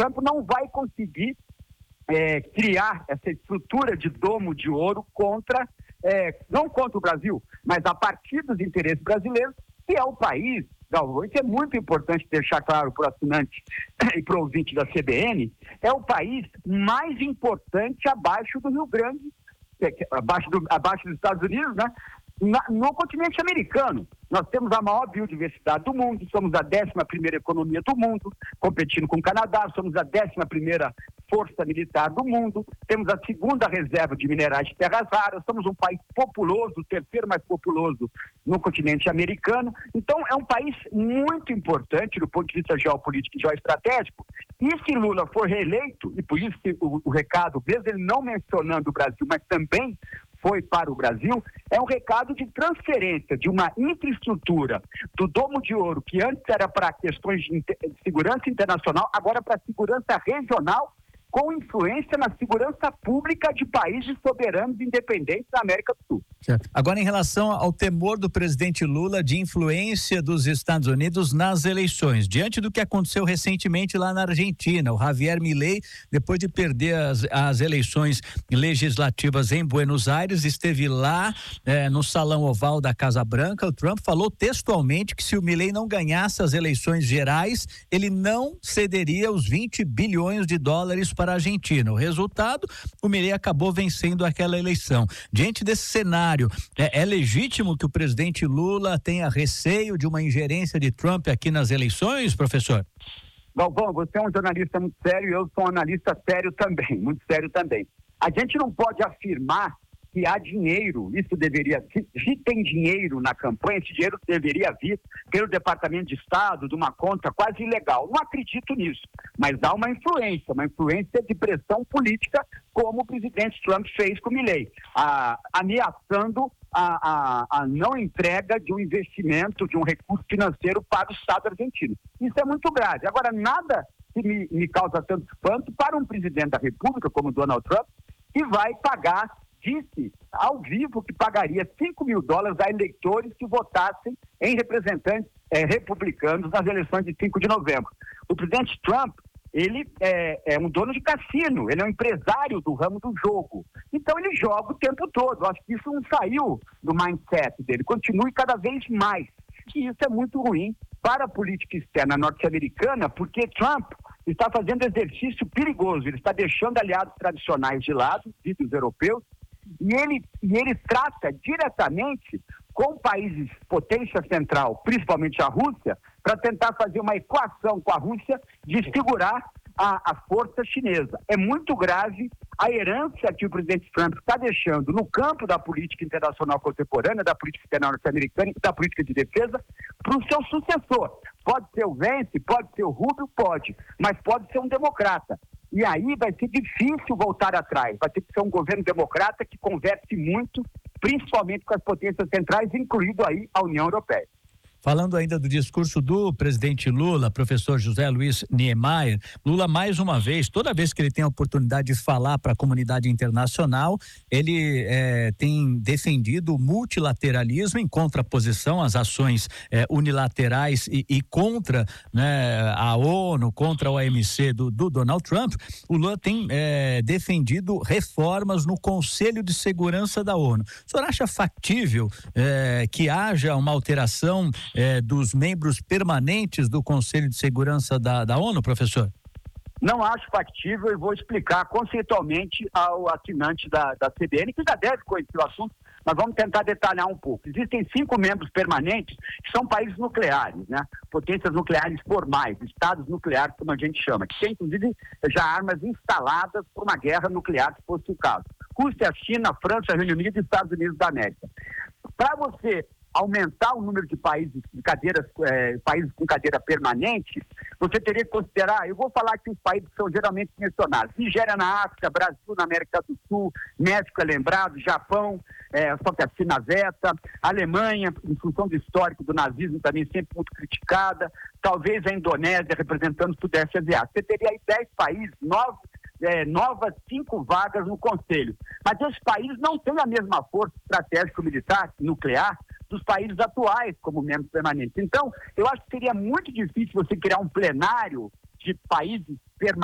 Trump não vai conseguir criar essa estrutura de domo de ouro não contra o Brasil, mas a partir dos interesses brasileiros, que é o país, Galvão, isso é muito importante deixar claro para o assinante e para o ouvinte da CBN, é o país mais importante abaixo do Rio Grande, abaixo dos Estados Unidos, né? No continente americano. Nós temos a maior biodiversidade do mundo, somos a 11ª economia do mundo, competindo com o Canadá, somos a 11ª força militar do mundo, temos a 2ª reserva de minerais de terras raras, somos um país populoso, o 3º mais populoso no continente americano. Então, é um país muito importante do ponto de vista geopolítico e geoestratégico. E se Lula for reeleito, e por isso que o recado, mesmo ele não mencionando o Brasil, mas também foi para o Brasil, é um recado de transferência de uma infraestrutura do Domo de Ouro, que antes era para questões de segurança internacional, agora para segurança regional, com influência na segurança pública de países soberanos e independentes da América do Sul. Certo. Agora, em relação ao temor do presidente Lula de influência dos Estados Unidos nas eleições, diante do que aconteceu recentemente lá na Argentina, o Javier Milei, depois de perder as eleições legislativas em Buenos Aires, esteve lá no Salão Oval da Casa Branca. O Trump falou textualmente que se o Milei não ganhasse as eleições gerais, ele não cederia os 20 bilhões de dólares para a Argentina. O resultado, o Milei acabou vencendo aquela eleição. Diante desse cenário, é legítimo que o presidente Lula tenha receio de uma ingerência de Trump aqui nas eleições, professor? Galvão, você é um jornalista muito sério e eu sou um analista sério também, muito sério também. A gente não pode afirmar que há dinheiro, se tem dinheiro na campanha, esse dinheiro deveria vir pelo Departamento de Estado, de uma conta quase ilegal. Não acredito nisso, mas há uma influência de pressão política, como o presidente Trump fez com o Milei, ameaçando a não entrega de um investimento, de um recurso financeiro para o Estado argentino. Isso é muito grave. Agora, nada que me causa tanto espanto para um presidente da República, como Donald Trump, que vai pagar, disse ao vivo que pagaria $5 mil a eleitores que votassem em representantes republicanos nas eleições de 5 de novembro. O presidente Trump, ele é um dono de cassino, ele é um empresário do ramo do jogo. Então ele joga o tempo todo. Eu acho que isso não saiu do mindset dele, continue cada vez mais. E isso é muito ruim para a política externa norte-americana, porque Trump está fazendo exercício perigoso, ele está deixando aliados tradicionais de lado, os europeus, e ele trata diretamente com países potência central, principalmente a Rússia, para tentar fazer uma equação com a Rússia de segurar a força chinesa. É muito grave a herança que o presidente Trump está deixando no campo da política internacional contemporânea, da política externa norte-americana e da política de defesa para o seu sucessor. Pode ser o Vance, pode ser o Rubio, pode, mas pode ser um democrata. E aí vai ser difícil voltar atrás, vai ter que ser um governo democrata que converse muito, principalmente com as potências centrais, incluindo aí a União Europeia. Falando ainda do discurso do presidente Lula, professor José Luiz Niemeyer, Lula mais uma vez, toda vez que ele tem a oportunidade de falar para a comunidade internacional, ele tem defendido o multilateralismo em contraposição às ações unilaterais e contra, né, a ONU, contra a OMC do Donald Trump. O Lula tem defendido reformas no Conselho de Segurança da ONU. O senhor acha factível que haja uma alteração dos membros permanentes do Conselho de Segurança da ONU, professor? Não acho factível e vou explicar conceitualmente ao assinante da CBN, que já deve conhecer o assunto, mas vamos tentar detalhar um pouco. Existem 5 membros permanentes que são países nucleares, né? Potências nucleares formais, estados nucleares, como a gente chama, que tem inclusive já armas instaladas por uma guerra nuclear, se fosse o caso. Rússia, China, França, Reino Unido e Estados Unidos da América. Para você aumentar o número de países países com cadeira permanente, você teria que considerar, eu vou falar que os países são geralmente mencionados: Nigéria na África, Brasil na América do Sul, México é lembrado, Japão, só que a China veta, Alemanha, em função do histórico do nazismo, também sempre muito criticada, talvez a Indonésia representando o Sudeste Asiático. Você teria aí 10 países, novas 5 vagas no Conselho. Mas esses países não têm a mesma força estratégico-militar, nuclear, dos países atuais como membros permanentes. Então, eu acho que seria muito difícil você criar um plenário de países permanentes